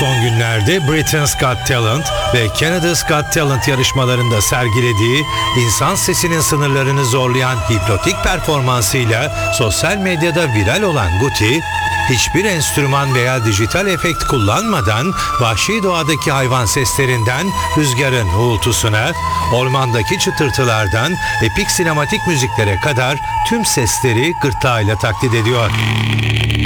Son günlerde Britain's Got Talent ve Canada's Got Talent yarışmalarında sergilediği insan sesinin sınırlarını zorlayan hipnotik performansıyla sosyal medyada viral olan Guti, hiçbir enstrüman veya dijital efekt kullanmadan vahşi doğadaki hayvan seslerinden rüzgarın uğultusuna, ormandaki çıtırtılardan epik sinematik müziklere kadar tüm sesleri gırtlağıyla taklit ediyor.